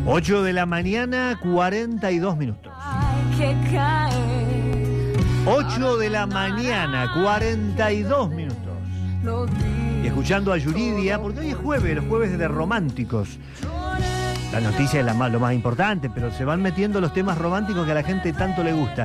8 de la mañana, 42 minutos. 8 de la mañana, 42 minutos. Y escuchando a Yuridia, porque hoy es jueves, los jueves de románticos. La noticia es lo más importante, pero se van metiendo los temas románticos que a la gente tanto le gusta.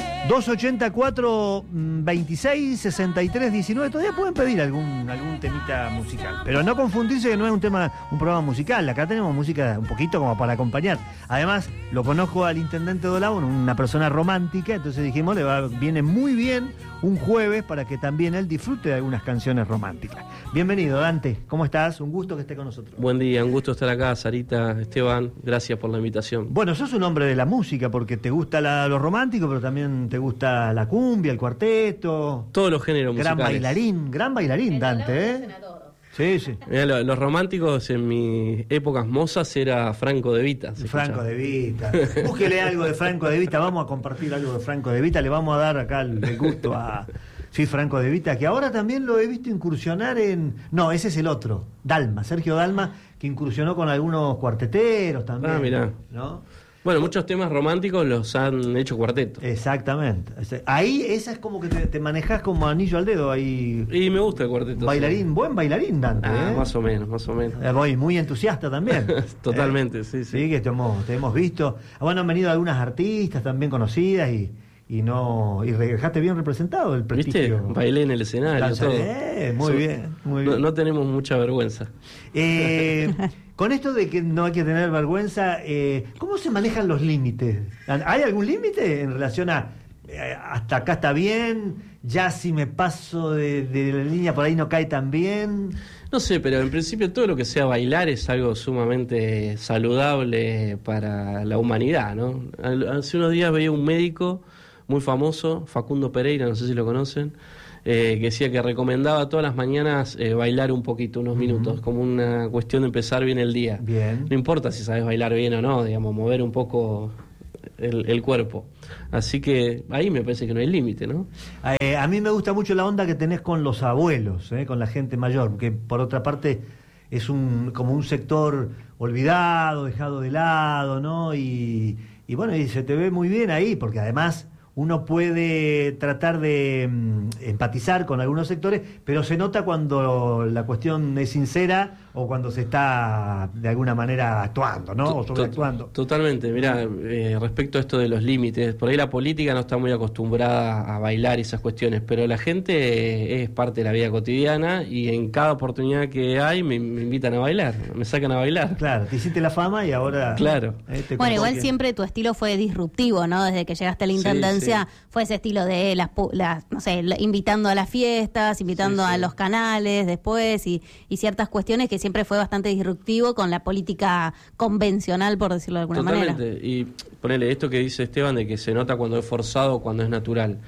284 26 63 19. Todavía pueden pedir algún temita musical, pero no confundirse que no es un programa musical. Acá tenemos música un poquito como para acompañar. Además, lo conozco al intendente Dolabo, una persona romántica, entonces dijimos, viene muy bien un jueves para que también él disfrute de algunas canciones románticas. Bienvenido, Dante, ¿cómo estás? Un gusto que esté con nosotros. Buen día, un gusto estar acá, Sarita, Esteban, gracias por la invitación. Bueno, sos un hombre de la música porque te gusta lo romántico, pero también te gusta la cumbia, el cuarteto. Todos los géneros musicales. Gran bailarín, Dante, ¿eh? Sí, sí. Mirá, los románticos en mis épocas mozas era Franco De Vita. Franco De Vita. Búsquele algo de Franco De Vita, vamos a compartir algo de Franco De Vita, le vamos a dar acá el gusto a... Sí, Franco De Vita, que ahora también lo he visto incursionar en... No, ese es el otro, Dalma, Sergio Dalma, que incursionó con algunos cuarteteros también. Ah, mirá. ¿No? Bueno, muchos temas románticos los han hecho cuarteto. Exactamente. Ahí esa es como que te manejás como anillo al dedo ahí. Y me gusta el cuarteto. Bailarín, sí. Buen bailarín, Dante. Más o menos. Voy muy entusiasta también. Totalmente, sí. Sí, que te hemos visto. Bueno, han venido algunas artistas también conocidas y dejaste bien representado el prestigio. ¿Viste? Bailé en el escenario. Todo. Muy bien. No tenemos mucha vergüenza. Con esto de que no hay que tener vergüenza, ¿cómo se manejan los límites? ¿Hay algún límite en relación a hasta acá está bien, ya si me paso de la línea por ahí no cae tan bien? No sé, pero en principio todo lo que sea bailar es algo sumamente saludable para la humanidad, ¿no? Hace unos días veía un médico muy famoso, Facundo Pereira, no sé si lo conocen, que decía que recomendaba todas las mañanas bailar un poquito, unos minutos, como una cuestión de empezar bien el día. Bien. No importa si sabes bailar bien o no, digamos, mover un poco el cuerpo. Así que ahí me parece que no hay límite, ¿no? A mí me gusta mucho la onda que tenés con los abuelos, con la gente mayor, que por otra parte es como un sector olvidado, dejado de lado, ¿no? Y bueno, y se te ve muy bien ahí, porque además uno puede tratar de empatizar con algunos sectores, pero se nota cuando la cuestión es sincera o cuando se está de alguna manera actuando, ¿no? O sobreactuando. Totalmente. Mirá, respecto a esto de los límites, por ahí la política no está muy acostumbrada a bailar esas cuestiones, pero la gente es parte de la vida cotidiana y en cada oportunidad que hay me invitan a bailar, me sacan a bailar. Claro, te hiciste la fama y ahora... Claro. Bueno, igual siempre tu estilo fue disruptivo, ¿no? Desde que llegaste a la intendencia, sí. Fue ese estilo de no sé, invitando a las fiestas, invitando a los canales después y ciertas cuestiones que siempre fue bastante disruptivo con la política convencional, por decirlo de alguna manera. Totalmente. Y ponele esto que dice Esteban de que se nota cuando es forzado o cuando es natural.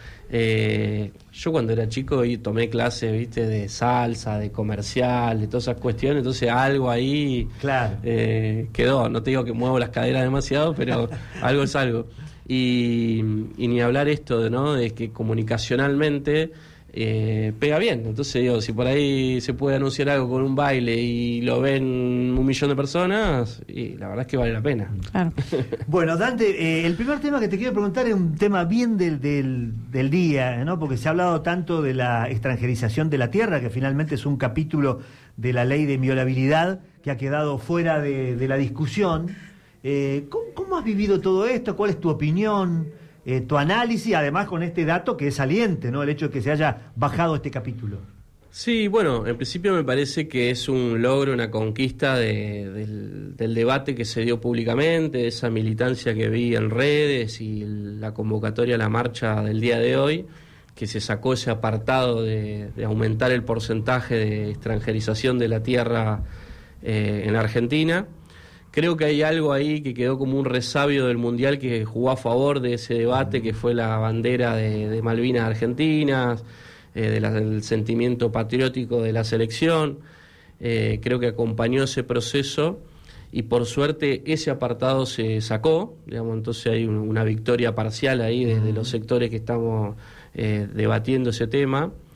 Yo cuando era chico tomé clases, viste, de salsa, de comercial, de todas esas cuestiones, entonces algo ahí quedó. No te digo que muevo las caderas demasiado, pero algo es algo. Y ni hablar esto de que comunicacionalmente pega bien. Entonces digo, si por ahí se puede anunciar algo con un baile y lo ven 1 millón de personas, y la verdad es que vale la pena. Claro. Bueno, Dante, el primer tema que te quiero preguntar es un tema bien del día, ¿no? Porque se ha hablado tanto de la extranjerización de la tierra, que finalmente es un capítulo de la ley de inviolabilidad que ha quedado fuera de la discusión. ¿Cómo has vivido todo esto? ¿Cuál es tu opinión? Tu análisis, además con este dato que es saliente, ¿no? El hecho de que se haya bajado este capítulo. Sí, bueno, en principio me parece que es un logro, una conquista del debate que se dio públicamente, esa militancia que vi en redes y la convocatoria a la marcha del día de hoy, que se sacó ese apartado de aumentar el porcentaje de extranjerización de la tierra en Argentina. Creo que hay algo ahí que quedó como un resabio del Mundial que jugó a favor de ese debate, que fue la bandera de Malvinas Argentinas, del sentimiento patriótico de la selección. Creo que acompañó ese proceso y por suerte ese apartado se sacó, digamos, entonces hay una victoria parcial ahí desde los sectores que estamos debatiendo ese tema.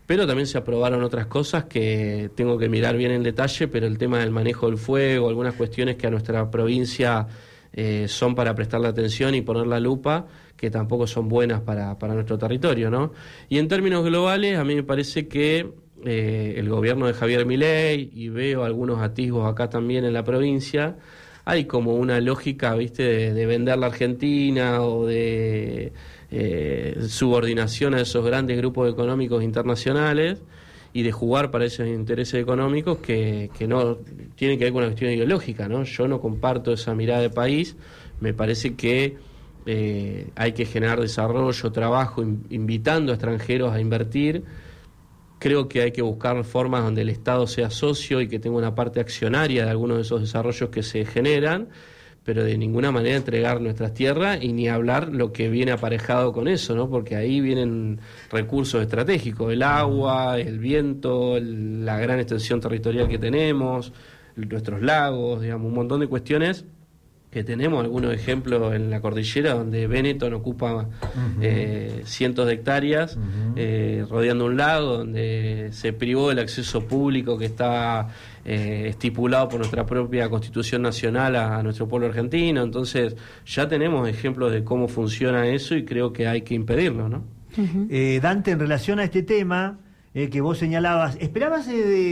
pero también se aprobaron otras cosas que tengo que mirar bien en detalle, pero el tema del manejo del fuego, algunas cuestiones que a nuestra provincia son para prestarle atención y poner la lupa, que tampoco son buenas para nuestro territorio, ¿no? Y en términos globales, a mí me parece que el gobierno de Javier Milei, y veo algunos atisbos acá también en la provincia, hay como una lógica, ¿viste?, de vender la Argentina o de subordinación a esos grandes grupos económicos internacionales y de jugar para esos intereses económicos que no tienen que ver con una cuestión ideológica, ¿no? Yo no comparto esa mirada de país. Me parece que hay que generar desarrollo, trabajo, invitando a extranjeros a invertir. Creo que hay que buscar formas donde el Estado sea socio y que tenga una parte accionaria de algunos de esos desarrollos que se generan, pero de ninguna manera entregar nuestras tierras y ni hablar lo que viene aparejado con eso, ¿no? Porque ahí vienen recursos estratégicos, el agua, el viento, la gran extensión territorial que tenemos, nuestros lagos, digamos, un montón de cuestiones que tenemos, algunos ejemplos en la cordillera donde Benetton ocupa cientos de hectáreas rodeando un lago, donde se privó el acceso público que está estipulado por nuestra propia Constitución Nacional a nuestro pueblo argentino. Entonces ya tenemos ejemplos de cómo funciona eso y creo que hay que impedirlo, ¿no? Dante, en relación a este tema que vos señalabas, ¿esperabas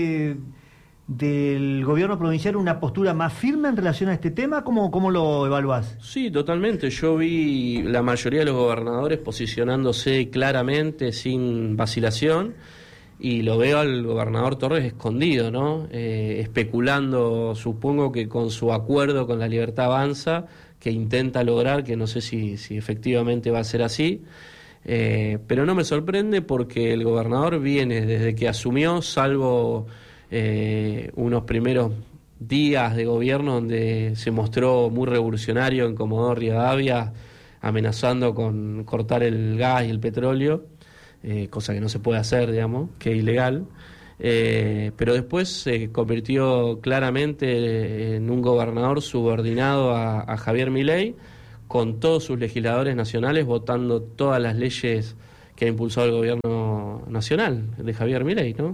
del gobierno provincial una postura más firme en relación a este tema? ¿Cómo lo evaluás? Sí, totalmente. Yo vi la mayoría de los gobernadores posicionándose claramente, sin vacilación, y lo veo al gobernador Torres escondido, ¿no? Especulando, supongo que con su acuerdo con La Libertad Avanza, que intenta lograr, que no sé si efectivamente va a ser así, pero no me sorprende porque el gobernador viene desde que asumió, salvo unos primeros días de gobierno donde se mostró muy revolucionario en Comodoro Rivadavia, amenazando con cortar el gas y el petróleo, cosa que no se puede hacer, digamos, que es ilegal, pero después se convirtió claramente en un gobernador subordinado a Javier Milei, con todos sus legisladores nacionales votando todas las leyes que ha impulsado el gobierno nacional de Javier Milei, ¿no?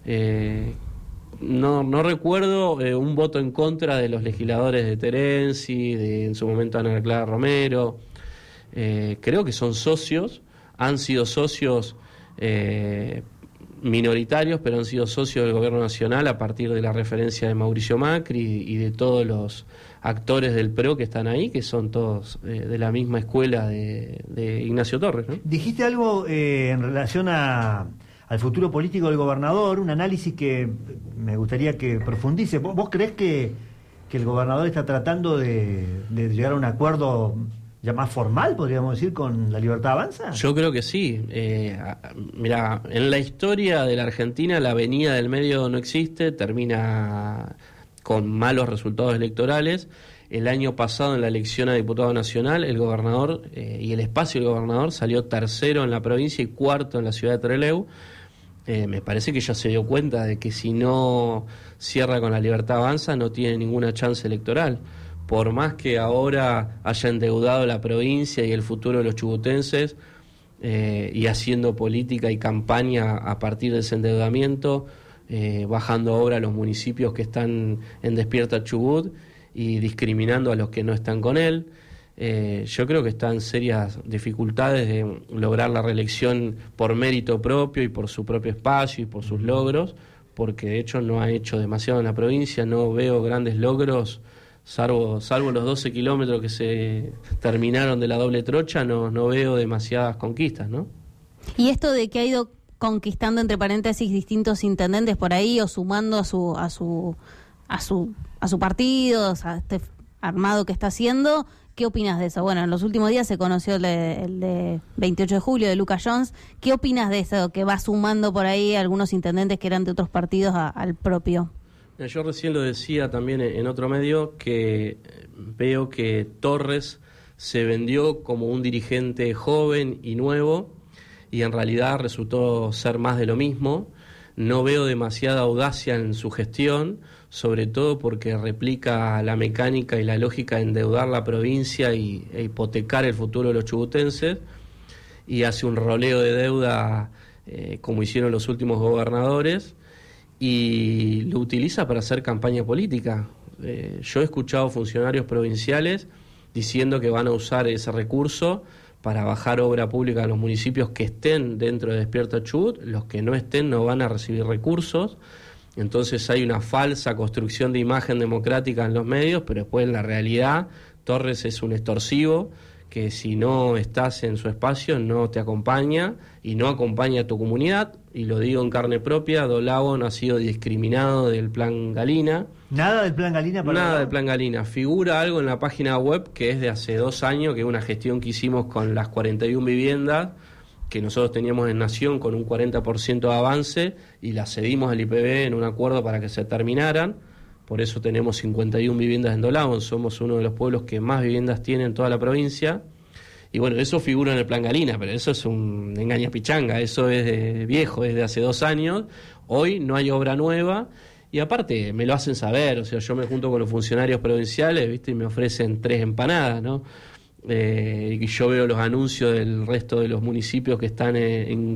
No recuerdo un voto en contra de los legisladores de Terenzi, de en su momento Ana Clara Romero. Creo que son socios, han sido socios minoritarios, pero han sido socios del gobierno nacional a partir de la referencia de Mauricio Macri y de todos los actores del PRO que están ahí, que son todos de la misma escuela de Ignacio Torres, ¿no? Dijiste algo en relación al futuro político del gobernador, un análisis que me gustaría que profundice. ¿Vos creés que el gobernador está tratando de llegar a un acuerdo ya más formal, podríamos decir, con La Libertad Avanza? Yo creo que sí. Mira, en la historia de la Argentina la avenida del medio no existe, termina con malos resultados electorales. El año pasado, en la elección a diputado nacional, el gobernador y el espacio del gobernador salió tercero en la provincia y cuarto en la ciudad de Trelew. Me parece que ya se dio cuenta de que si no cierra con La Libertad Avanza no tiene ninguna chance electoral. Por más que ahora haya endeudado la provincia y el futuro de los chubutenses y haciendo política y campaña a partir de ese endeudamiento, bajando obra a los municipios que están en Despierta Chubut y discriminando a los que no están con él. Yo creo que está en serias dificultades de lograr la reelección por mérito propio y por su propio espacio y por sus logros, porque de hecho no ha hecho demasiado en la provincia, no veo grandes logros, salvo los 12 kilómetros que se terminaron de la doble trocha, no veo demasiadas conquistas, ¿no? Y esto de que ha ido conquistando, entre paréntesis, distintos intendentes por ahí o sumando a su partido, a este armado que está haciendo, ¿qué opinas de eso? Bueno, en los últimos días se conoció el de 28 de julio de Lucas Jones. ¿Qué opinas de eso, que va sumando por ahí algunos intendentes que eran de otros partidos al propio? Yo recién lo decía también en otro medio, que veo que Torres se vendió como un dirigente joven y nuevo, y en realidad resultó ser más de lo mismo. No veo demasiada audacia en su gestión, sobre todo porque replica la mecánica y la lógica de endeudar la provincia e hipotecar el futuro de los chubutenses, y hace un roleo de deuda como hicieron los últimos gobernadores, y lo utiliza para hacer campaña política. Yo he escuchado funcionarios provinciales diciendo que van a usar ese recurso para bajar obra pública a los municipios que estén dentro de Despierta Chubut. Los que no estén no van a recibir recursos. Entonces hay una falsa construcción de imagen democrática en los medios, pero después en la realidad Torres es un extorsivo que si no estás en su espacio no te acompaña y no acompaña a tu comunidad. Y lo digo en carne propia, Dolabón ha sido discriminado del Plan Galina. ¿Nada del Plan Galina? Nada del Plan Galina. Figura algo en la página web que es de hace 2 años, que es una gestión que hicimos con las 41 viviendas que nosotros teníamos en Nación con un 40% de avance y las cedimos al IPB en un acuerdo para que se terminaran. Por eso tenemos 51 viviendas en Dolabón. Somos uno de los pueblos que más viviendas tiene en toda la provincia. Y bueno, eso figura en el Plan Galina, pero eso es un engañapichanga, eso es viejo, es de hace 2 años. Hoy no hay obra nueva y aparte me lo hacen saber, o sea, yo me junto con los funcionarios provinciales, ¿viste? Y me ofrecen 3 empanadas, ¿no? Y yo veo los anuncios del resto de los municipios que están en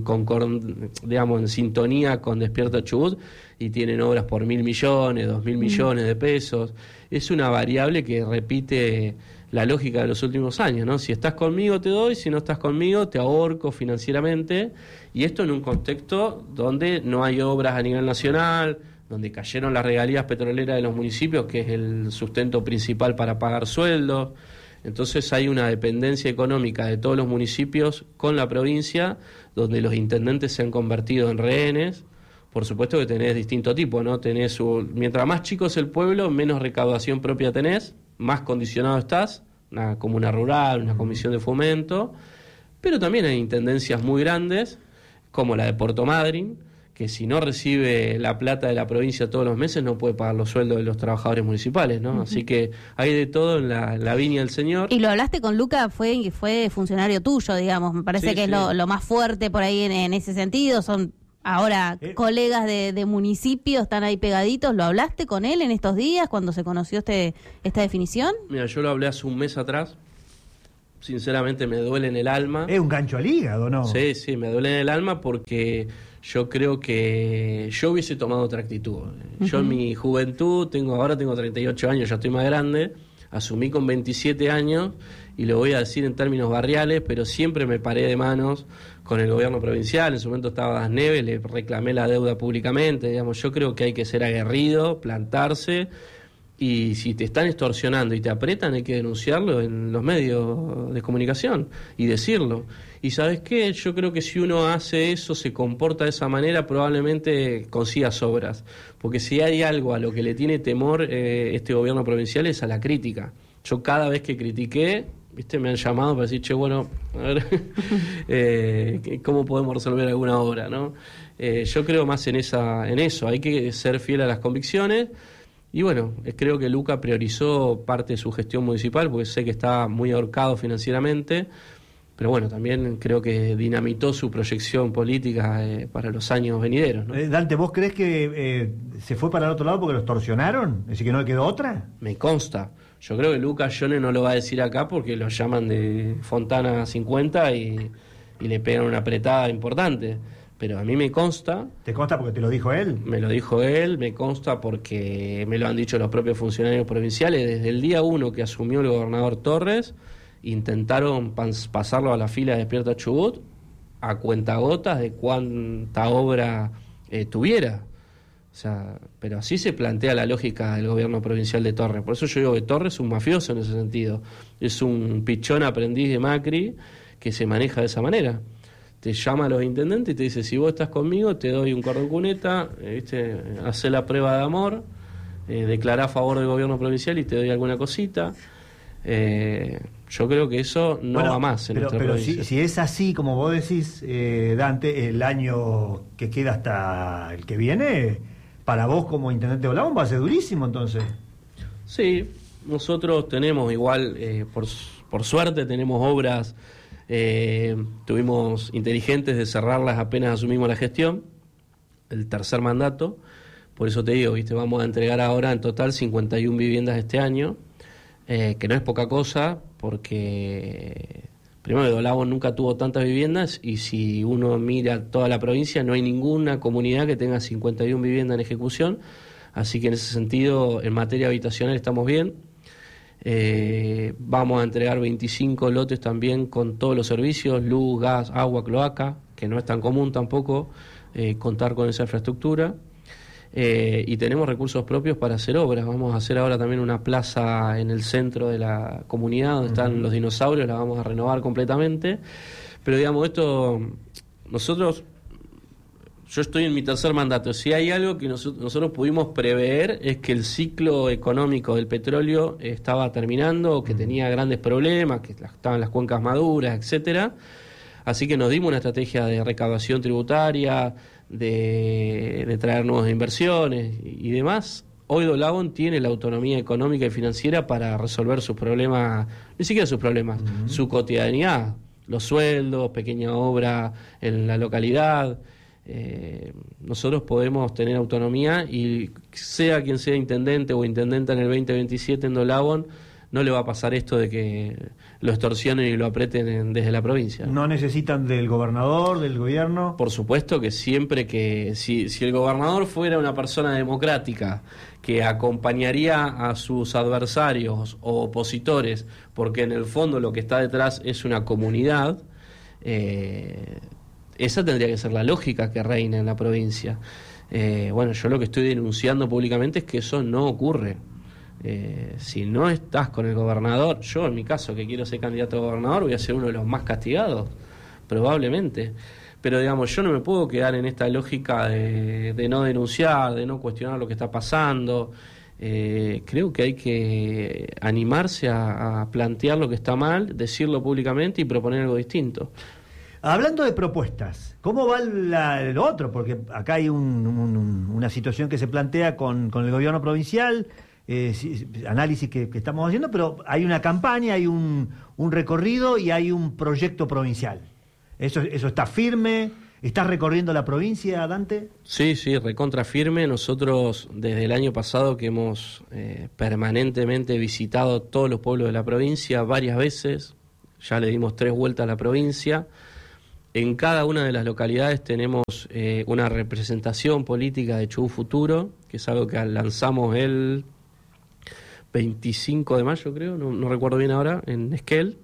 sintonía con Despierta Chubut y tienen obras por 1.000 millones, 2.000 millones de pesos. Es una variable que repite la lógica de los últimos años, ¿no? Si estás conmigo te doy, si no estás conmigo te ahorco financieramente, y esto en un contexto donde no hay obras a nivel nacional, donde cayeron las regalías petroleras de los municipios, que es el sustento principal para pagar sueldos. Entonces hay una dependencia económica de todos los municipios con la provincia, donde los intendentes se han convertido en rehenes. Por supuesto que tenés distinto tipo, ¿no? Mientras más chico es el pueblo, menos recaudación propia tenés, más condicionado estás, una comuna rural, una comisión de fomento, pero también hay intendencias muy grandes, como la de Puerto Madryn, que si no recibe la plata de la provincia todos los meses no puede pagar los sueldos de los trabajadores municipales, ¿no? Así que hay de todo en la viña del Señor. Y lo hablaste con Luca, fue funcionario tuyo, digamos, me parece que es lo más fuerte por ahí en ese sentido, son ahora colegas de municipio, están ahí pegaditos. ¿Lo hablaste con él en estos días cuando se conoció esta definición? Mira, yo lo hablé hace un mes atrás. Sinceramente me duele en el alma. Es un gancho al hígado, ¿no? Sí, me duele en el alma porque yo creo que yo hubiese tomado otra actitud. Yo en mi juventud, ahora tengo 38 años, ya estoy más grande, asumí con 27 años, y lo voy a decir en términos barriales, pero siempre me paré de manos con el gobierno provincial. En su momento estaba Das Neves, le reclamé la deuda públicamente, digamos. Yo creo que hay que ser aguerrido, plantarse, y si te están extorsionando y te apretan, hay que denunciarlo en los medios de comunicación y decirlo. Y ¿sabes qué? Yo creo que si uno hace eso, se comporta de esa manera, probablemente consiga sobras. Porque si hay algo a lo que le tiene temor este gobierno provincial es a la crítica. Yo cada vez que critiqué, me han llamado para decir, che, bueno, a ver, ¿cómo podemos resolver alguna obra, ¿no? Yo creo más en eso, hay que ser fiel a las convicciones. Y bueno, creo que Luca priorizó parte de su gestión municipal, porque sé que está muy ahorcado financieramente, pero bueno, también creo que dinamitó su proyección política para los años venideros, ¿no? Dante, ¿vos crees que se fue para el otro lado porque lo extorsionaron? ¿Es decir, que no le quedó otra? Me consta. Yo creo que Luca Jones no lo va a decir acá porque lo llaman de Fontana 50 y le pegan una apretada importante. Pero a mí me consta... ¿Te consta porque te lo dijo él? Me lo dijo él, me consta porque me lo han dicho los propios funcionarios provinciales. Desde el día 1 que asumió el gobernador Torres, intentaron pasarlo a la fila de Despierta Chubut a cuentagotas de cuánta obra tuviera. O sea, pero así se plantea la lógica del gobierno provincial de Torres. Por eso yo digo que Torres es un mafioso en ese sentido. Es un pichón aprendiz de Macri que se maneja de esa manera. Te llama a los intendentes y te dice, si vos estás conmigo, te doy un cordón cuneta, hacé la prueba de amor, declará a favor del gobierno provincial y te doy alguna cosita. Yo creo que eso no va más en nuestra provincia. Pero si es así, como vos decís, Dante, el año que queda hasta el que viene, para vos como intendente de Dolabón va a ser durísimo, entonces. Sí, nosotros tenemos igual, por suerte, tenemos obras... tuvimos inteligentes de cerrarlas apenas asumimos la gestión, el tercer mandato. Por eso te digo, vamos a entregar ahora en total 51 viviendas este año, que no es poca cosa, porque primero, Dolabón nunca tuvo tantas viviendas, y si uno mira toda la provincia, no hay ninguna comunidad que tenga 51 viviendas en ejecución, así que en ese sentido, en materia habitacional estamos bien. Vamos a entregar 25 lotes también con todos los servicios, luz, gas, agua, cloaca, que no es tan común tampoco contar con esa infraestructura. Y tenemos recursos propios para hacer obras. Vamos a hacer ahora también una plaza en el centro de la comunidad donde están los dinosaurios, la vamos a renovar completamente. Pero digamos, esto, yo estoy en mi tercer mandato. Si hay algo que nosotros pudimos prever, es que el ciclo económico del petróleo estaba terminando, que tenía grandes problemas, que estaban las cuencas maduras, etcétera. Así que nos dimos una estrategia de recaudación tributaria, de traer nuevas inversiones y demás. Hoy Dolabón tiene la autonomía económica y financiera para resolver sus problemas, ni siquiera sus problemas, su cotidianidad, los sueldos, pequeña obra en la localidad. Nosotros podemos tener autonomía, y sea quien sea intendente o intendenta en el 2027 en Dolabón, no le va a pasar esto de que lo extorsionen y lo aprieten desde la provincia. ¿No necesitan del gobernador, del gobierno? Por supuesto que siempre que... Si el gobernador fuera una persona democrática que acompañaría a sus adversarios o opositores, porque en el fondo lo que está detrás es una comunidad, esa tendría que ser la lógica que reina en la provincia. Bueno, yo lo que estoy denunciando públicamente es que eso no ocurre. Si no estás con el gobernador, yo en mi caso que quiero ser candidato a gobernador, voy a ser uno de los más castigados, probablemente. Pero digamos, yo no me puedo quedar en esta lógica de no denunciar, de no cuestionar lo que está pasando. Creo que hay que animarse a plantear lo que está mal, decirlo públicamente y proponer algo distinto. Hablando de propuestas, ¿cómo va lo otro? Porque acá hay una situación que se plantea con el gobierno provincial, análisis que estamos haciendo, pero hay una campaña, hay un recorrido y hay un proyecto provincial. ¿Eso está firme? ¿Estás recorriendo la provincia, Dante? Sí, recontra firme. Nosotros desde el año pasado que hemos permanentemente visitado todos los pueblos de la provincia varias veces, ya le dimos 3 vueltas a la provincia. En cada una de las localidades tenemos una representación política de Chubut Futuro, que es algo que lanzamos el 25 de mayo, creo, no recuerdo bien ahora, en Esquel,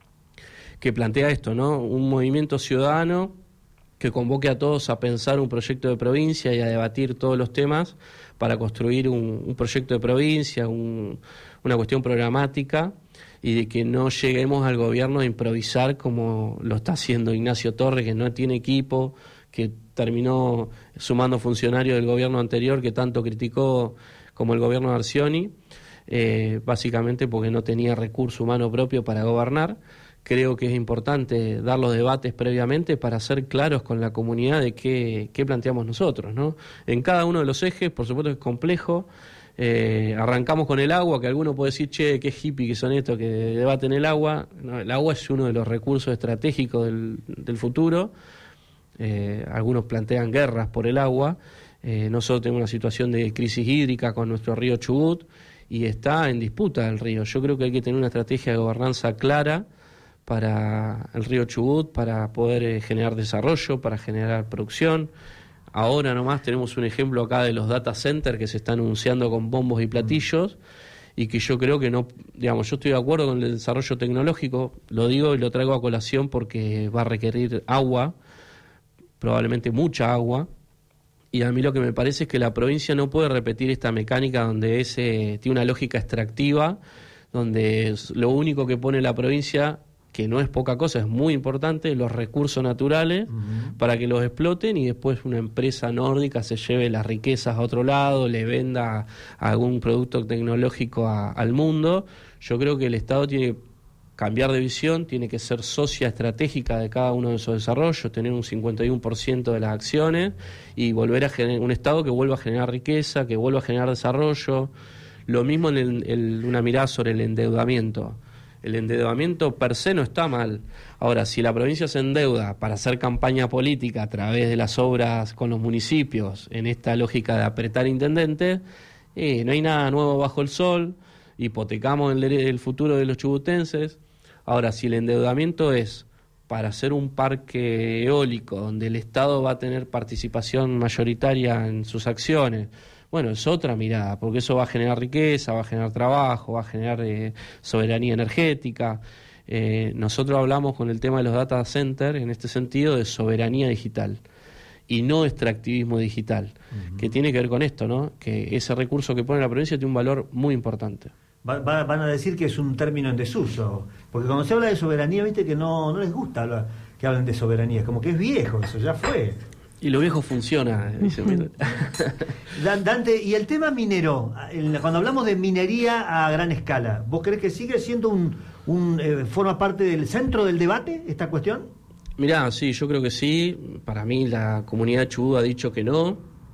que plantea esto, ¿no? Un movimiento ciudadano que convoque a todos a pensar un proyecto de provincia y a debatir todos los temas para construir un proyecto de provincia, una cuestión programática, y de que no lleguemos al gobierno a improvisar como lo está haciendo Ignacio Torres, que no tiene equipo, que terminó sumando funcionarios del gobierno anterior que tanto criticó como el gobierno de Arcioni, básicamente porque no tenía recurso humano propio para gobernar. Creo que es importante dar los debates previamente para ser claros con la comunidad de qué planteamos nosotros, ¿no? En cada uno de los ejes, por supuesto, es complejo. Arrancamos con el agua, que alguno puede decir, che, qué hippie que son estos que debaten el agua. No, el agua es uno de los recursos estratégicos del futuro. Algunos plantean guerras por el agua. Nosotros tenemos una situación de crisis hídrica con nuestro río Chubut y está en disputa el río. Yo creo que hay que tener una estrategia de gobernanza clara para el río Chubut, para poder generar desarrollo, para generar producción. Ahora nomás tenemos un ejemplo acá de los data centers que se están anunciando con bombos y platillos, y que yo creo que no, digamos, yo estoy de acuerdo con el desarrollo tecnológico, lo digo y lo traigo a colación porque va a requerir agua, probablemente mucha agua, y a mí lo que me parece es que la provincia no puede repetir esta mecánica donde tiene una lógica extractiva, donde lo único que pone la provincia, que no es poca cosa, es muy importante, los recursos naturales para que los exploten, y después una empresa nórdica se lleve las riquezas a otro lado, le venda algún producto tecnológico al mundo. Yo creo que el Estado tiene que cambiar de visión, tiene que ser socia estratégica de cada uno de esos desarrollos, tener un 51% de las acciones y volver a generar un Estado que vuelva a generar riqueza, que vuelva a generar desarrollo. Lo mismo en una mirada sobre el endeudamiento. El endeudamiento per se no está mal. Ahora, si la provincia se endeuda para hacer campaña política a través de las obras con los municipios, en esta lógica de apretar intendentes, no hay nada nuevo bajo el sol, hipotecamos el futuro de los chubutenses. Ahora, si el endeudamiento es para hacer un parque eólico donde el Estado va a tener participación mayoritaria en sus acciones, bueno, es otra mirada, porque eso va a generar riqueza, va a generar trabajo, va a generar soberanía energética. Nosotros hablamos con el tema de los data centers en este sentido de soberanía digital y no extractivismo digital, que tiene que ver con esto, ¿no? Que ese recurso que pone la provincia tiene un valor muy importante. Van a decir que es un término en desuso, porque cuando se habla de soberanía, viste que no les gusta que hablen de soberanía, como que es viejo, eso ya fue. Y lo viejo funciona, dice. Dante, y el tema minero, cuando hablamos de minería a gran escala, ¿vos crees que sigue siendo forma parte del centro del debate esta cuestión? Mirá, sí, yo creo que sí. Para mí la comunidad Chubut ha dicho que no.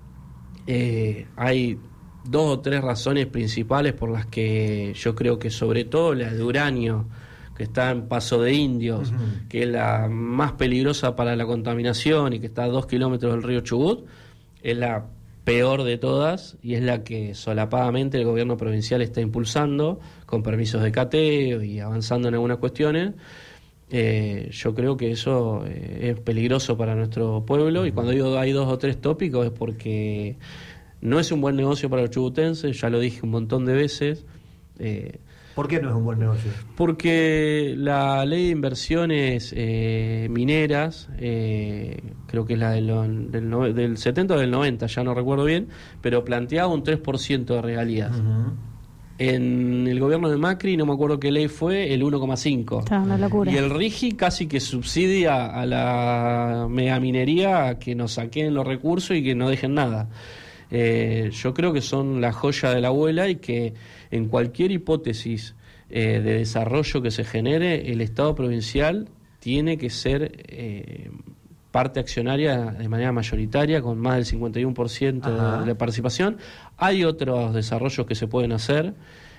Hay 2 o 3 razones principales por las que yo creo que sobre todo la de uranio, que está en Paso de Indios, que es la más peligrosa para la contaminación y que está a 2 kilómetros del río Chubut, es la peor de todas y es la que solapadamente el gobierno provincial está impulsando con permisos de cateo y avanzando en algunas cuestiones. Yo creo que eso es peligroso para nuestro pueblo, y cuando digo hay 2 o 3 tópicos es porque no es un buen negocio para los chubutenses, ya lo dije un montón de veces. ¿Por qué no es un buen negocio? Porque la ley de inversiones mineras, creo que es la del 70 o del 90, ya no recuerdo bien, pero planteaba un 3% de regalías. En el gobierno de Macri, no me acuerdo qué ley fue, el 1,5. Está una locura. Y el RIGI casi que subsidia a la megaminería a que nos saquen los recursos y que no dejen nada. Yo creo que son la joya de la abuela y que en cualquier hipótesis de desarrollo que se genere, el Estado provincial tiene que ser parte accionaria de manera mayoritaria, con más del 51% de la participación. Hay otros desarrollos que se pueden hacer.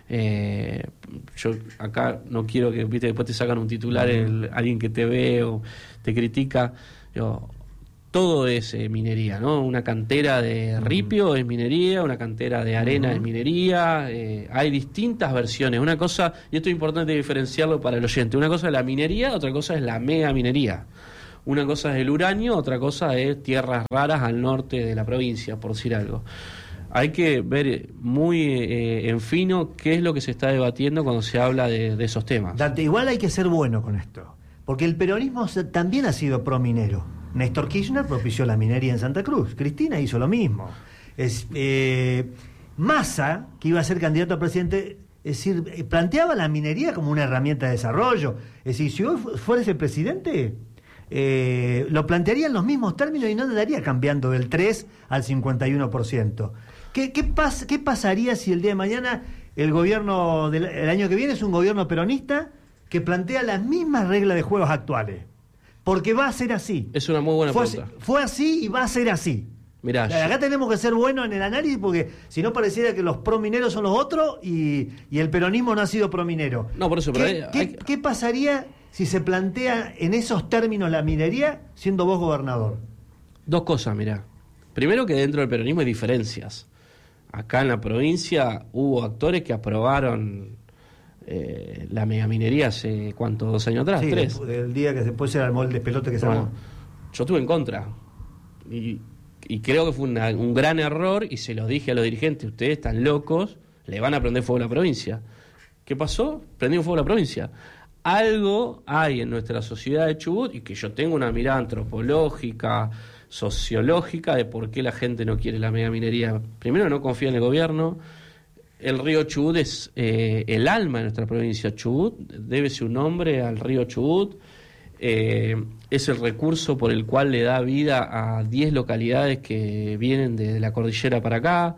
Yo acá no quiero que, viste, después te sacan un titular alguien que te ve o te critica. Todo es minería, ¿no? Una cantera de ripio es minería, una cantera de arena es minería. Hay distintas versiones. Una cosa, y esto es importante diferenciarlo para el oyente, una cosa es la minería, otra cosa es la mega minería. Una cosa es el uranio, otra cosa es tierras raras al norte de la provincia, por decir algo. Hay que ver muy en fino qué es lo que se está debatiendo cuando se habla de esos temas. Dante, igual hay que ser bueno con esto, porque el peronismo también ha sido pro-minero. Néstor Kirchner propició la minería en Santa Cruz, Cristina hizo lo mismo. Massa, que iba a ser candidato a presidente, es decir, planteaba la minería como una herramienta de desarrollo. Es decir, si hoy fuese presidente, lo plantearía en los mismos términos y no andaría cambiando del 3 al 51%. ¿Qué pasaría si el día de mañana el gobierno el año que viene es un gobierno peronista que plantea las mismas reglas de juegos actuales? Porque va a ser así. Es una muy buena pregunta. Fue así y va a ser así. Mirá, acá tenemos que ser buenos en el análisis, porque si no pareciera que los promineros son los otros y el peronismo no ha sido prominero. No, por eso. ¿Qué pasaría si se plantea en esos términos la minería siendo vos gobernador? 2 cosas, mirá. Primero, que dentro del peronismo hay diferencias. Acá en la provincia hubo actores que aprobaron la megaminería hace, ¿cuánto? 2 años atrás, sí, 3. El día que después se armó el despelote que se armó. Yo estuve en contra. Y creo que fue un gran error, y se los dije a los dirigentes: ustedes están locos, le van a prender fuego a la provincia. ¿Qué pasó? Prendieron fuego a la provincia. Algo hay en nuestra sociedad de Chubut, y que yo tengo una mirada antropológica, sociológica, de por qué la gente no quiere la megaminería. Primero, no confía en el gobierno. El río Chubut es el alma de nuestra provincia. Chubut debe su nombre al río Chubut. Es el recurso por el cual le da vida a 10 localidades que vienen de la cordillera para acá.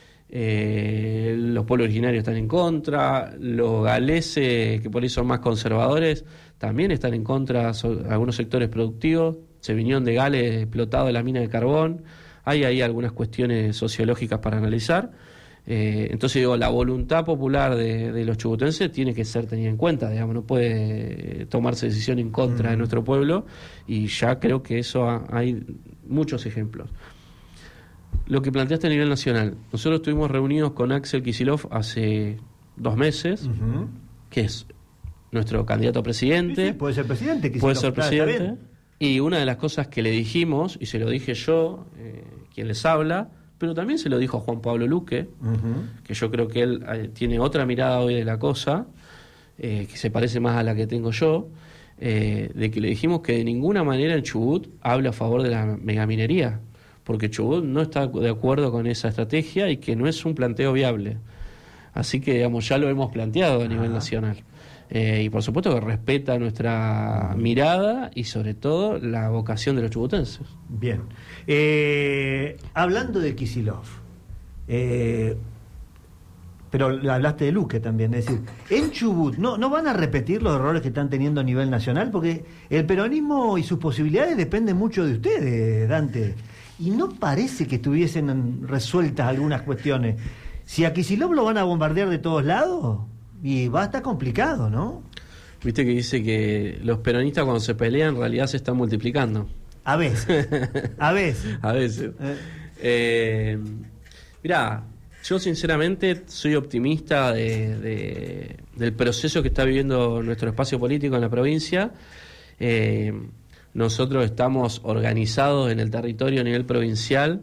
Los pueblos originarios están en contra. Los galeses, que por ahí son más conservadores, también están en contra. Algunos sectores productivos. Se vinieron de Gales explotado de la mina de carbón. Hay ahí algunas cuestiones sociológicas para analizar. Entonces digo, la voluntad popular de los chubutenses tiene que ser tenida en cuenta, digamos, no puede tomarse decisión en contra de nuestro pueblo, y ya creo que eso hay muchos ejemplos. Lo que planteaste a nivel nacional, nosotros estuvimos reunidos con Axel Kicillof hace 2 meses, que es nuestro candidato a presidente. Sí, puede ser presidente. Puede ser presidente. Y una de las cosas que le dijimos, y se lo dije yo, quien les habla, pero también se lo dijo a Juan Pablo Luque, que yo creo que él tiene otra mirada hoy de la cosa, que se parece más a la que tengo yo, de que le dijimos que de ninguna manera el Chubut habla a favor de la megaminería, porque Chubut no está de acuerdo con esa estrategia y que no es un planteo viable. Así que, digamos, ya lo hemos planteado a nivel nacional. Y por supuesto que respeta nuestra mirada y sobre todo la vocación de los chubutenses. Bien. Hablando de Kicillof, pero hablaste de Luque también, es decir, en Chubut ¿no van a repetir los errores que están teniendo a nivel nacional? Porque el peronismo y sus posibilidades dependen mucho de ustedes, Dante, y no parece que estuviesen resueltas algunas cuestiones. Si a Kicillof lo van a bombardear de todos lados, y va a estar complicado, ¿no? Viste que dice que los peronistas cuando se pelean en realidad se están multiplicando. A veces. A veces. Mirá, yo sinceramente soy optimista del proceso que está viviendo nuestro espacio político en la provincia. Nosotros estamos organizados en el territorio a nivel provincial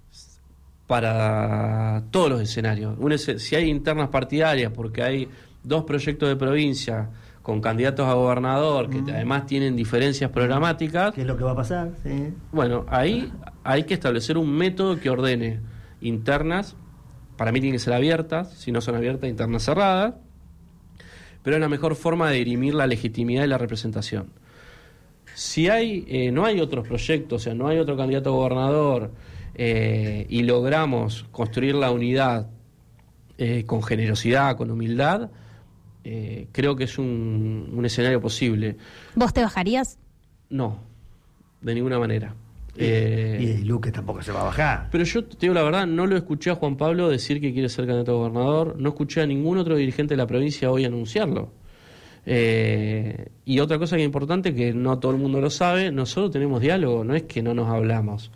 para todos los escenarios. Si hay internas partidarias, porque hay 2 proyectos de provincia con candidatos a gobernador que además tienen diferencias programáticas. ¿Qué es lo que va a pasar? Sí. Bueno, ahí hay que establecer un método que ordene internas. Para mí tienen que ser abiertas, si no son abiertas, internas cerradas, pero es la mejor forma de dirimir la legitimidad y la representación. Si no hay otros proyectos, o sea, no hay otro candidato a gobernador, y logramos construir la unidad con generosidad, con humildad, creo que es un escenario posible. ¿Vos te bajarías? No, de ninguna manera. Y Luque tampoco se va a bajar. Pero yo te digo la verdad, no lo escuché a Juan Pablo decir que quiere ser candidato a gobernador, no escuché a ningún otro dirigente de la provincia hoy anunciarlo. Y otra cosa que es importante, que no todo el mundo lo sabe, nosotros tenemos diálogo, no es que no nos hablamos.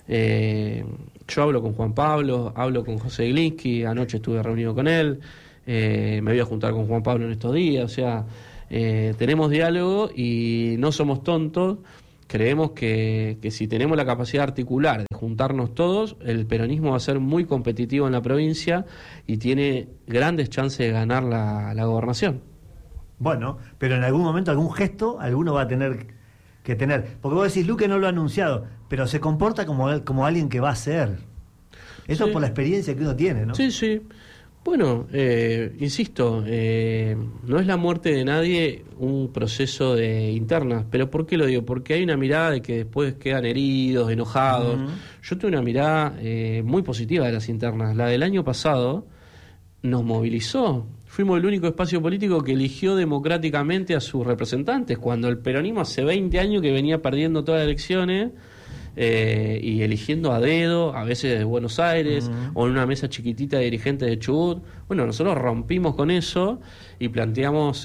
Yo hablo con Juan Pablo, hablo con José Glinsky, anoche estuve reunido con él, me voy a juntar con Juan Pablo en estos días, o sea, tenemos diálogo y no somos tontos. Creemos que si tenemos la capacidad articular de juntarnos todos, el peronismo va a ser muy competitivo en la provincia y tiene grandes chances de ganar la gobernación. Bueno, pero en algún momento, algún gesto, alguno va a tener que tener. Porque vos decís, Luque no lo ha anunciado, pero se comporta como alguien que va a ser. Eso sí, por la experiencia que uno tiene, ¿no? Sí, sí. Bueno, insisto, no es la muerte de nadie un proceso de internas, pero ¿por qué lo digo? Porque hay una mirada de que después quedan heridos, enojados. Yo tengo una mirada muy positiva de las internas. La del año pasado nos movilizó. Fuimos el único espacio político que eligió democráticamente a sus representantes, cuando el peronismo hace 20 años que venía perdiendo todas las elecciones, y eligiendo a dedo, a veces de Buenos Aires, o en una mesa chiquitita de dirigentes de Chubut. Bueno, nosotros rompimos con eso y planteamos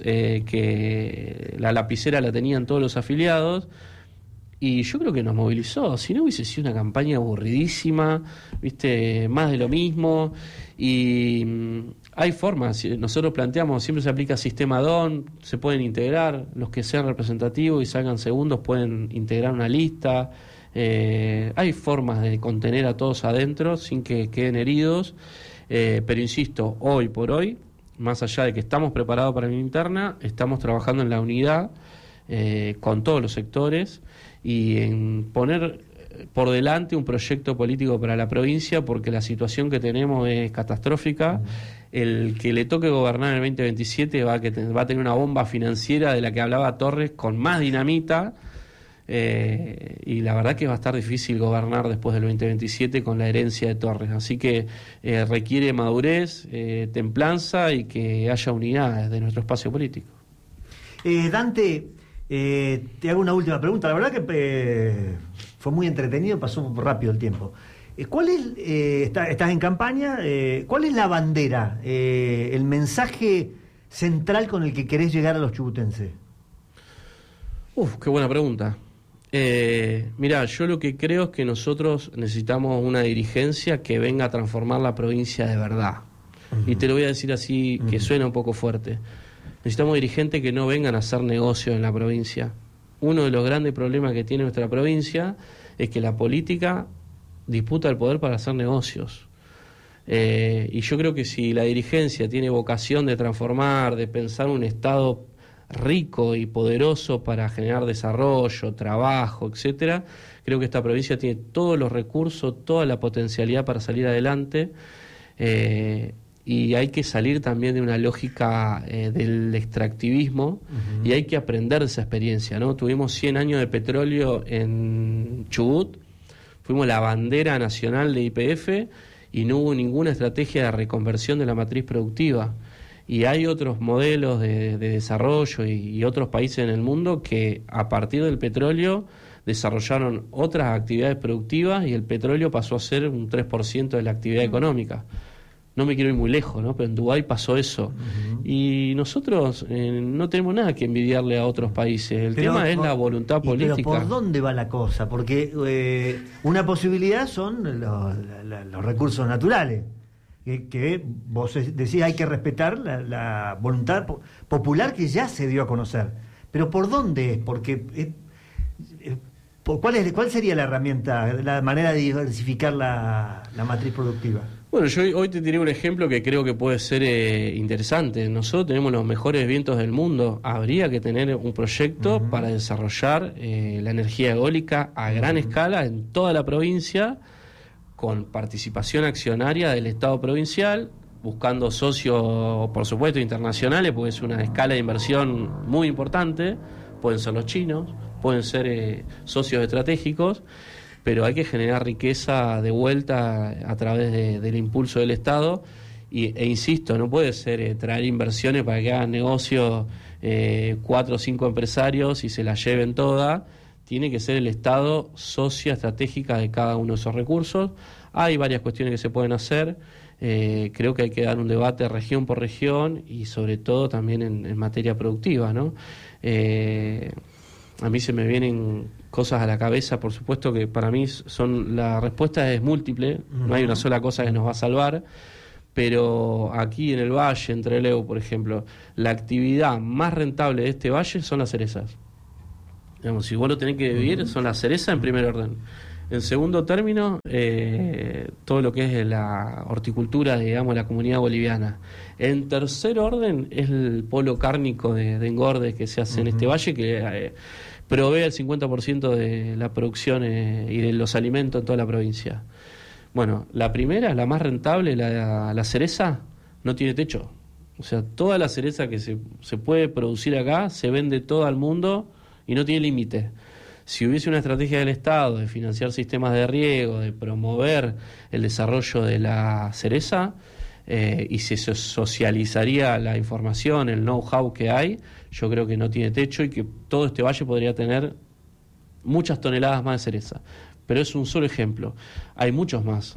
que la lapicera la tenían todos los afiliados, y yo creo que nos movilizó. Si no, hubiese sido una campaña aburridísima, ¿viste? Más de lo mismo. Y hay formas. Nosotros planteamos, siempre se aplica sistema DON, se pueden integrar, los que sean representativos y salgan segundos pueden integrar una lista. Hay formas de contener a todos adentro sin que queden heridos, pero insisto, hoy por hoy, más allá de que estamos preparados para la interna, estamos trabajando en la unidad con todos los sectores y en poner por delante un proyecto político para la provincia, porque la situación que tenemos es catastrófica. El que le toque gobernar en el 2027 va a tener una bomba financiera de la que hablaba Torres, con más dinamita. Y la verdad que va a estar difícil gobernar después del 2027 con la herencia de Torres, así que requiere madurez, templanza y que haya unidad de nuestro espacio político. Dante, te hago una última pregunta. La verdad que fue muy entretenido, pasó rápido el tiempo. ¿Cuál es, estás en campaña, cuál es la bandera, el mensaje central con el que querés llegar a los chubutenses? Qué buena pregunta. Mirá, yo lo que creo es que nosotros necesitamos una dirigencia que venga a transformar la provincia de verdad. Y te lo voy a decir así, que suena un poco fuerte. Necesitamos dirigentes que no vengan a hacer negocio en la provincia. Uno de los grandes problemas que tiene nuestra provincia es que la política disputa el poder para hacer negocios. Y yo creo que si la dirigencia tiene vocación de transformar, de pensar un Estado rico y poderoso para generar desarrollo, trabajo, etcétera, creo que esta provincia tiene todos los recursos, toda la potencialidad para salir adelante, y hay que salir también de una lógica del extractivismo, y hay que aprender de esa experiencia, ¿no? Tuvimos 100 años de petróleo en Chubut, fuimos la bandera nacional de YPF y no hubo ninguna estrategia de reconversión de la matriz productiva. Y hay otros modelos de desarrollo y otros países en el mundo que a partir del petróleo desarrollaron otras actividades productivas y el petróleo pasó a ser un 3% de la actividad económica. No me quiero ir muy lejos, ¿no? Pero en Dubái pasó eso. Y nosotros no tenemos nada que envidiarle a otros países. El tema es la voluntad política. Pero ¿por dónde va la cosa? Porque una posibilidad son los recursos naturales. Que vos decís hay que respetar la voluntad popular que ya se dio a conocer. Pero ¿por dónde es? Porque ¿cuál sería la herramienta, la manera de diversificar la matriz productiva? Bueno, yo hoy te tiré un ejemplo que creo que puede ser interesante. Nosotros tenemos los mejores vientos del mundo. Habría que tener un proyecto para desarrollar la energía eólica a gran escala en toda la provincia, con participación accionaria del Estado provincial, buscando socios, por supuesto, internacionales, porque es una escala de inversión muy importante. Pueden ser los chinos, pueden ser socios estratégicos, pero hay que generar riqueza de vuelta a través del impulso del Estado. E insisto, no puede ser traer inversiones para que hagan negocios 4 o 5 empresarios y se las lleven todas. Tiene que ser el Estado socia estratégica de cada uno de esos recursos. Hay varias cuestiones que se pueden hacer. Creo que hay que dar un debate región por región y sobre todo también en materia productiva, ¿no? A mí se me vienen cosas a la cabeza, por supuesto que para mí la respuesta es múltiple, no hay una sola cosa que nos va a salvar, pero aquí en el valle, en Trelew, por ejemplo, la actividad más rentable de este valle son las cerezas. Digamos, si vos lo tenés que vivir, son las cerezas en primer orden. En segundo término, todo lo que es la horticultura, digamos, la comunidad boliviana. En tercer orden, es el polo cárnico de engorde que se hace en este valle, que provee el 50% de la producción y de los alimentos en toda la provincia. Bueno, la primera, la más rentable, la cereza, no tiene techo. O sea, toda la cereza que se puede producir acá se vende toda al mundo y no tiene límite. Si hubiese una estrategia del Estado de financiar sistemas de riego, de promover el desarrollo de la cereza, y se socializaría la información, el know-how que hay, yo creo que no tiene techo y que todo este valle podría tener muchas toneladas más de cereza. Pero es un solo ejemplo. Hay muchos más.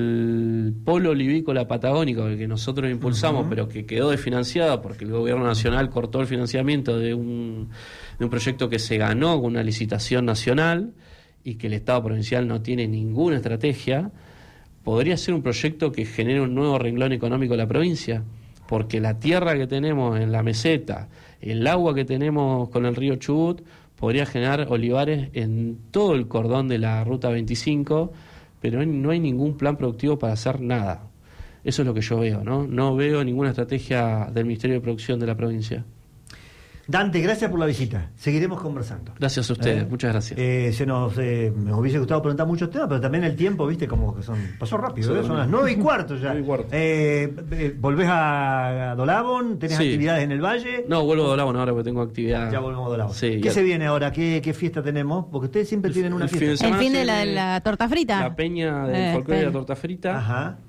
El polo olivícola patagónico, el que nosotros impulsamos, pero que quedó desfinanciado porque el gobierno nacional cortó el financiamiento de un proyecto que se ganó con una licitación nacional y que el Estado provincial no tiene ninguna estrategia, podría ser un proyecto que genere un nuevo renglón económico de la provincia, porque la tierra que tenemos en la meseta, el agua que tenemos con el río Chubut, podría generar olivares en todo el cordón de la Ruta 25, pero no hay ningún plan productivo para hacer nada. Eso es lo que yo veo, ¿no? No veo ninguna estrategia del Ministerio de Producción de la provincia. Dante, gracias por la visita. Seguiremos conversando. Gracias a ustedes, muchas gracias. Nos hubiese gustado preguntar muchos temas, pero también el tiempo, viste, como que pasó rápido, son las 9:15 ya. 9:15. ¿Volvés a Dolavon? ¿Tenés actividades en el valle? No, vuelvo a Dolavon ahora porque tengo actividad. Ya volvemos a Dolavon. Sí, ¿Qué se viene ahora? ¿Qué fiesta tenemos? Porque ustedes siempre tienen una fiesta. El fin de la torta frita. La peña del folclore de la torta frita. Ajá.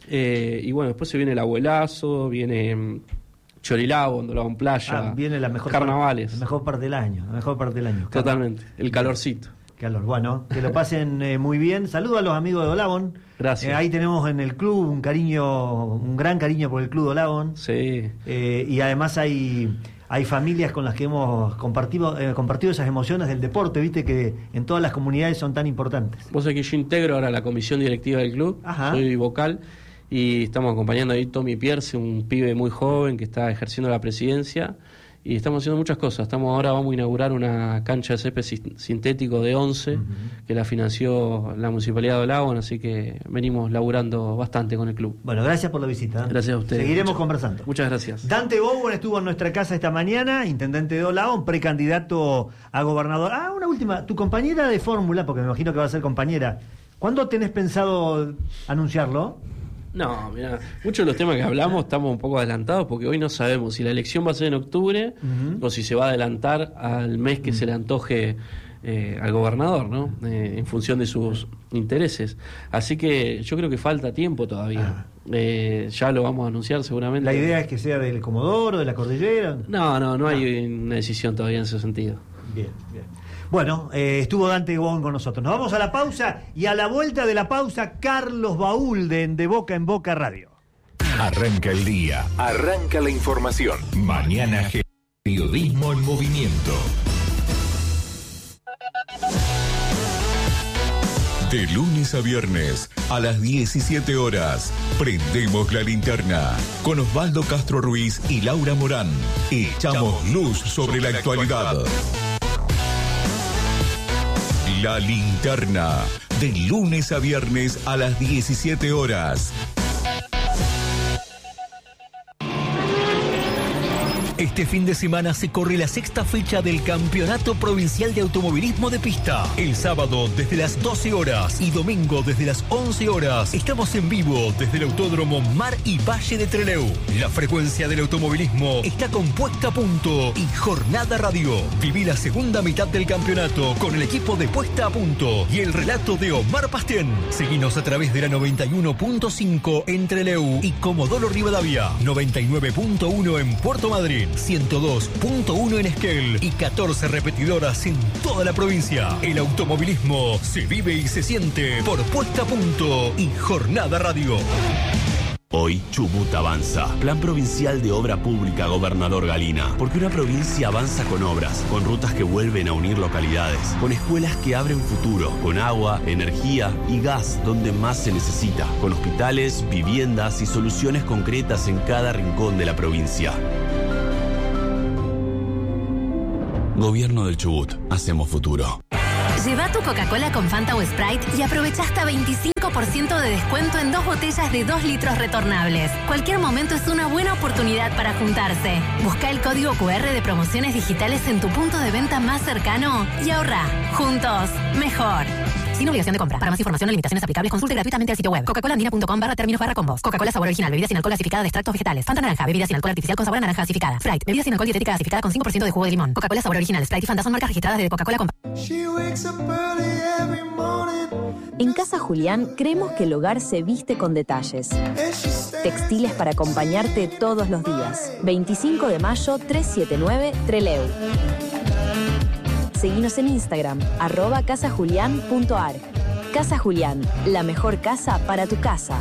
Y bueno, después se viene el abuelazo, viene Chorilabo, Dolavon Playa, viene la mejor carnavales. La mejor parte del año. Totalmente, el calorcito. Calor, bueno, que lo pasen muy bien. Saludo a los amigos de Dolavon. Gracias. Ahí tenemos en el club un gran cariño por el club Dolavon. Sí. Y además hay familias con las que hemos compartido esas emociones del deporte, viste, que en todas las comunidades son tan importantes. Vos sabés que yo integro ahora la comisión directiva del club, soy vocal, y estamos acompañando ahí Tommy Pierce, un pibe muy joven que está ejerciendo la presidencia, y estamos haciendo muchas cosas. Vamos a inaugurar una cancha de césped sintético de 11 que la financió la Municipalidad de Olagón, así que venimos laburando bastante con el club. Bueno, gracias por la visita. Gracias a ustedes. Seguiremos conversando. Muchas gracias. Dante Bowen estuvo en nuestra casa esta mañana, intendente de Olagón, precandidato a gobernador. Una última, tu compañera de fórmula, porque me imagino que va a ser compañera, ¿cuándo tenés pensado anunciarlo? No, mira, muchos de los temas que hablamos estamos un poco adelantados porque hoy no sabemos si la elección va a ser en octubre o si se va a adelantar al mes que se le antoje al gobernador, ¿no? En función de sus intereses. Así que yo creo que falta tiempo todavía. Ya lo vamos a anunciar seguramente. ¿La idea es que sea del Comodoro, de la Cordillera? No hay una decisión todavía en ese sentido. Bien. Bueno, estuvo Dante Bowen con nosotros. Nos vamos a la pausa y a la vuelta de la pausa, Carlos Baúlden de Boca en Boca Radio. Arranca el día, arranca la información. Mañana Periodismo en Movimiento. De lunes a viernes a las 17 horas, prendemos la linterna con Osvaldo Castro Ruiz y Laura Morán. Echamos luz sobre la actualidad. La linterna, de lunes a viernes a las 17 horas. Este fin de semana se corre la sexta fecha del Campeonato Provincial de Automovilismo de Pista. El sábado desde las 12 horas y domingo desde las 11 horas estamos en vivo desde el Autódromo Mar y Valle de Trelew. La frecuencia del automovilismo está con Puesta a Punto y Jornada Radio. Viví la segunda mitad del campeonato con el equipo de Puesta a Punto y el relato de Omar Pastén. Seguinos a través de la 91.5 en Trelew y Comodoro Rivadavia, 99.1 en Puerto Madryn, 102.1 en Esquel y 14 repetidoras en toda la provincia. El automovilismo se vive y se siente por Puesta a Punto y Jornada Radio. Hoy Chubut avanza. Plan Provincial de Obra Pública Gobernador Galina. Porque una provincia avanza con obras, con rutas que vuelven a unir localidades, con escuelas que abren futuro, con agua, energía y gas donde más se necesita, con hospitales, viviendas y soluciones concretas en cada rincón de la provincia. Gobierno del Chubut. Hacemos futuro. Lleva tu Coca-Cola con Fanta o Sprite y aprovecha hasta 25% de descuento en 2 botellas de 2 litros retornables. Cualquier momento es una buena oportunidad para juntarse. Busca el código QR de promociones digitales en tu punto de venta más cercano y ahorra. Juntos, mejor. Sin obligación de compra. Para más información o limitaciones aplicables, consulte gratuitamente el sitio web coca-colaandina.com/términos/combos. Coca-Cola sabor original, bebida sin alcohol gasificada de extractos vegetales. Fanta naranja, bebida sin alcohol artificial con sabor a naranja gasificada. Sprite, bebida sin alcohol dietética gasificada con 5% de jugo de limón. Coca-Cola sabor original, Sprite y Fanta son marcas registradas de Coca-Cola Company. En Casa Julián creemos que el hogar se viste con detalles. Textiles para acompañarte todos los días. 25 de mayo 379 Trelew. Seguinos en Instagram, @casajulian.ar. Casa Julián, la mejor casa para tu casa.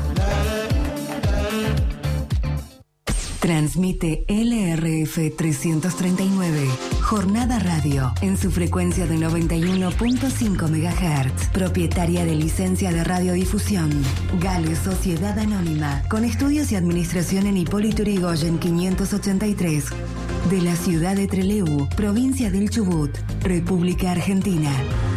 Transmite LRF 339, Jornada Radio, en su frecuencia de 91.5 MHz, propietaria de licencia de radiodifusión. Gale Sociedad Anónima, con estudios y administración en Hipólito Yrigoyen 583, de la ciudad de Trelew, provincia del Chubut, República Argentina.